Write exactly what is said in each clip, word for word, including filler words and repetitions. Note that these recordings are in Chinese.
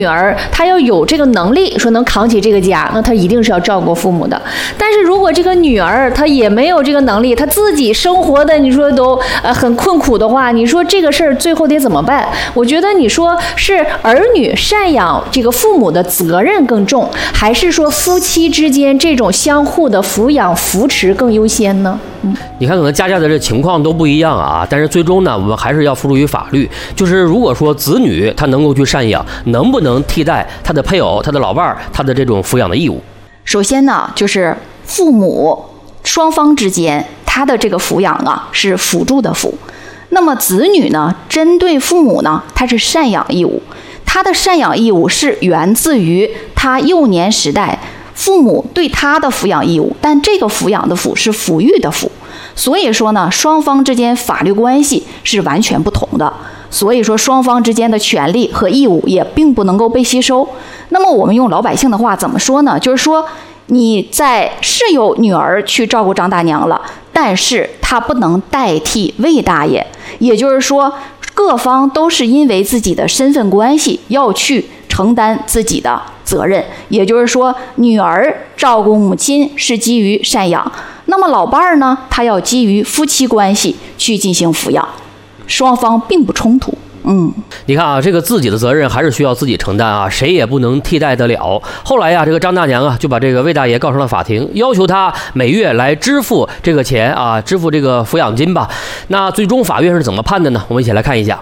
女儿她要有这个能力，说能扛起这个家，那她一定是要照顾父母的。但是如果这个女儿她也没有这个能力，她自己生活的你说都呃很困苦的话，你说这个事儿最后得怎么办？我觉得你说是儿女赡养这个父母的责任更重，还是说夫妻之间这种相互的抚养扶持更优先呢？嗯， 你看可能家家的这情况都不一样啊，但是最终呢，我们还是要付诸于法律。就是如果说子女他能够去赡养，能不能替代他的配偶、他的老伴儿、他的这种抚养的义务？ 首先呢，就是父母双方之间他的这个抚养啊是辅助的辅，那么子女呢，针对父母呢，他是赡养义务，他的赡养义务是源自于他幼年时代父母对他的抚养义务，但这个抚养的抚是抚育的抚，所以说呢，双方之间法律关系是完全不同的，所以说双方之间的权利和义务也并不能够被吸收。那么我们用老百姓的话怎么说呢？就是说你在是有女儿去照顾张大娘了，但是她不能代替魏大爷，也就是说各方都是因为自己的身份关系要去承担自己的责任，也就是说女儿照顾母亲是基于赡养，那么老伴儿呢，他要基于夫妻关系去进行抚养，双方并不冲突。嗯， 你看啊，这个自己的责任还是需要自己承担啊，谁也不能替代得了。后来呀、啊，这个张大娘啊就把这个魏大爷告上了法庭，要求他每月来支付这个钱啊，支付这个抚养金吧。那最终法院是怎么判的呢？我们一起来看一下。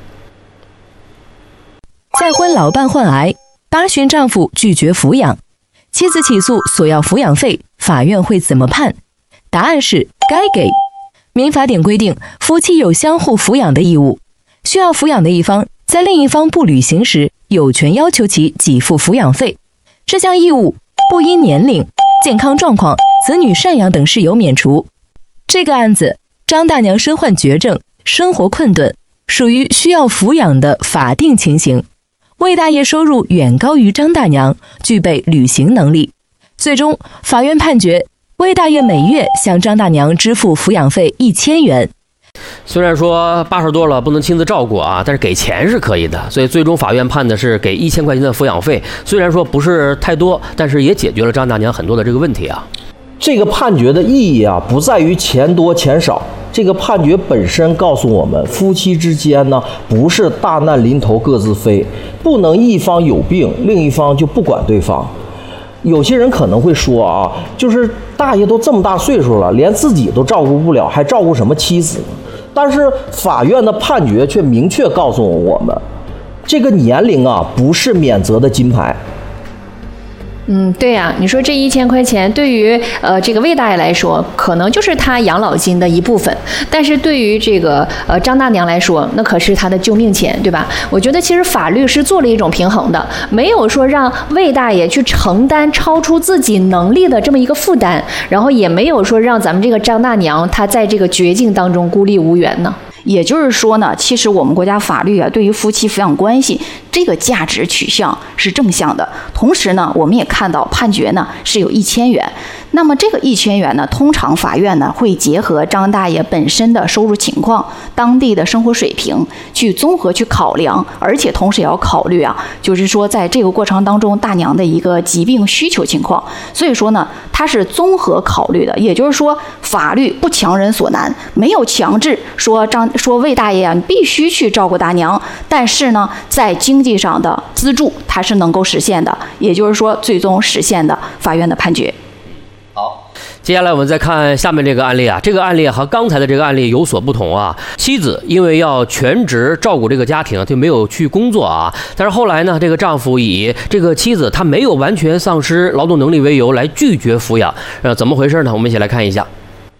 再婚老伴患癌，八旬丈夫拒绝抚养，妻子起诉索要抚养费，法院会怎么判？答案是该给。民法典规定，夫妻有相互抚养的义务，需要抚养的一方在另一方不履行时，有权要求其给付抚养费。这项义务不因年龄、健康状况、子女赡养等事由免除。这个案子，张大娘身患绝症，生活困顿，属于需要抚养的法定情形。魏大爷收入远高于张大娘，具备履行能力。最终，法院判决魏大爷每月向张大娘支付抚养费一千元。 虽然说八十多了不能亲自照顾啊，但是给钱是可以的，所以最终法院判的是给一千块钱的抚养费。虽然说不是太多，但是也解决了张大娘很多的这个问题啊。 这个判决的意义啊，不在于钱多钱少，这个判决本身告诉我们，夫妻之间呢，不是大难临头各自飞，不能一方有病，另一方就不管对方。有些人可能会说啊，就是大爷都这么大岁数了，连自己都照顾不了，还照顾什么妻子呢？但是法院的判决却明确告诉我们，这个年龄啊，不是免责的金牌。 嗯，对呀、啊，你说这一千块钱对于呃这个魏大爷来说，可能就是他养老金的一部分，但是对于这个呃张大娘来说，那可是他的救命钱，对吧？我觉得其实法律是做了一种平衡的，没有说让魏大爷去承担超出自己能力的这么一个负担，然后也没有说让咱们这个张大娘她在这个绝境当中孤立无援呢。 也就是说呢，其实我们国家法律啊，对于夫妻抚养关系这个价值取向是正向的。同时呢，我们也看到判决呢是有一千元。那么这个一千元呢，通常法院呢会结合张大爷本身的收入情况、当地的生活水平去综合去考量，而且同时也要考虑啊，就是说在这个过程当中大娘的一个疾病需求情况。所以说呢，它是综合考虑的。也就是说，法律不强人所难，没有强制说张说魏大爷啊，你必须去照顾大娘，但是呢，在经济上的资助它是能够实现的。也就是说，最终实现的法院的判决。 好，接下来我们再看下面这个案例啊，这个案例和刚才的这个案例有所不同啊。妻子因为要全职照顾这个家庭，就没有去工作啊。但是后来呢，这个丈夫以这个妻子她没有完全丧失劳动能力为由来拒绝抚养，呃，怎么回事呢？我们一起来看一下。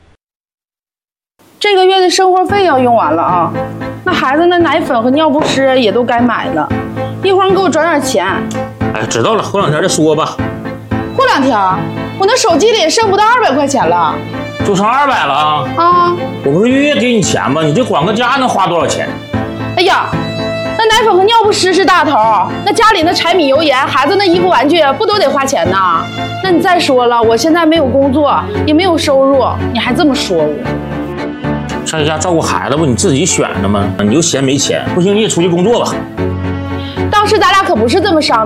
这个月的生活费要用完了啊，那孩子的奶粉和尿不湿也都该买了，一会儿你给我转点钱。 哎，知道了，过两天再说吧。 过两天，我那手机里也剩不到二百块钱了， 就剩二百了啊！ 啊， 我不是月月给你钱吗？你这管个家能花多少钱？ 哎呀，那奶粉和尿不湿是大头，那家里那柴米油盐，孩子那衣服玩具不都得花钱呢？那你再说了，我现在没有工作，也没有收入，你还这么说我？ 在家照顾孩子不你自己选的吗？你就嫌没钱，不行你也出去工作吧。 到时咱俩可不是这么商